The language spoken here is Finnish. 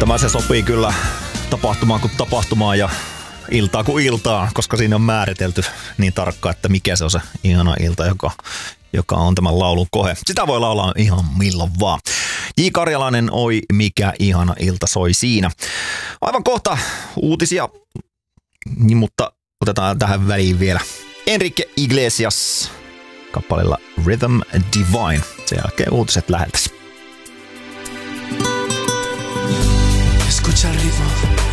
Tämä se sopii kyllä tapahtumaan kuin tapahtumaan ja iltaa kuin iltaa, koska siinä on määritelty niin tarkkaan, että mikä se on se ihana ilta, joka on tämän laulun kohe. Sitä voi laulaa ihan milloin vaan. J. Karjalainen, oi mikä ihana ilta soi siinä. Aivan kohta uutisia, mutta otetaan tähän väliin vielä Enrique Iglesias kappaleella Rhythm Divine. Sen jälkeen uutiset läheltäsi. Escucha el ritmo.